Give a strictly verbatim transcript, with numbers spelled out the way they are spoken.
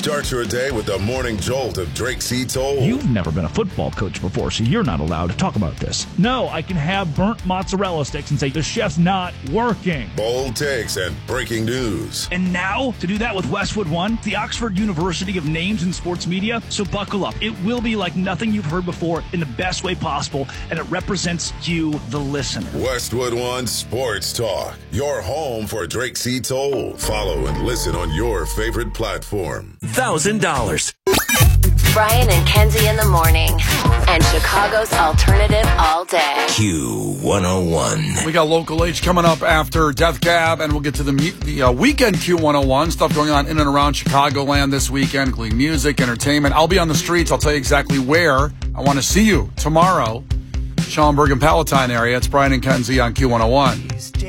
Start your day with the morning jolt of Drake C. Toll. You've never been a football coach before, so you're not allowed to talk about this. No, I can have burnt mozzarella sticks and say the chef's not working. Bold takes and breaking news. And now, to do that with Westwood One, the Oxford University of names in sports media. So buckle up. It will be like nothing you've heard before in the best way possible, and it represents you, the listener. Westwood One Sports Talk, your home for Drake C. Toll. Follow and listen on your favorite platform. one thousand dollars. Brian and Kenzie in the morning, and Chicago's alternative all day. Q one oh one. We got Local H coming up after Death Cab, and we'll get to the the uh, weekend Q one oh one. Stuff going on in and around Chicagoland this weekend, including music, entertainment. I'll be on the streets. I'll tell you exactly where. I want to see you tomorrow. Schaumburg and Palatine area. It's Brian and Kenzie on Q one oh one.